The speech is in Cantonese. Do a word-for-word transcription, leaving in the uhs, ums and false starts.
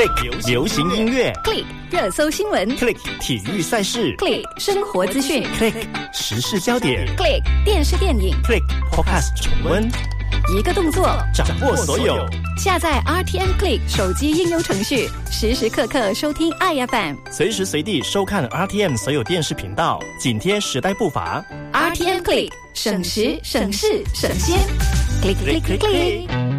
Click 流行音乐 Click 热搜新闻 Click 体育赛事 Click 生活资讯 Click 时事焦点 Click 电视电影 Click Podcast 重温， 一个动作掌握所有。 下载 R T M Click 手机应用程序，时时刻刻收听 I F M， 随时随地收看 R T M 所有电视频道，紧贴时代步伐。 R T M Click 省时省事省先 Click Click Click Click。